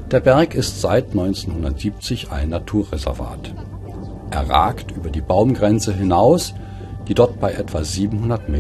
Der Berg ist seit 1970 ein Naturreservat. Er ragt über die Baumgrenze hinaus, die dort bei etwa 700